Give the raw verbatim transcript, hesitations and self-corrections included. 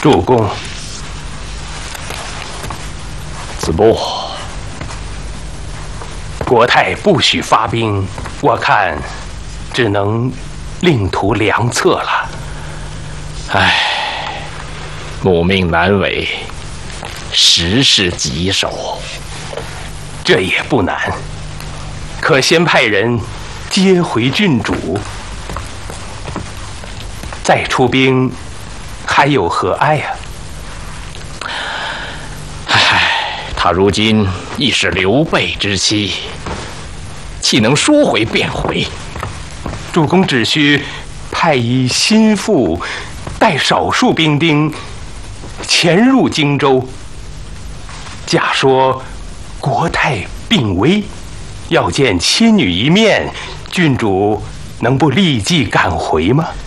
主公， 子布， 国太不许发兵，我看只能另图良策了。 唉，母命难违，时势棘手。 这也不难，可先派人接回郡主，再出兵，还有何碍啊？ 唉，他如今亦是刘备之妻，岂能说回便回？ 主公只需派一心腹，带少数兵丁潜入荆州，假说国太病危，要见妻女一面，郡主能不立即赶回吗？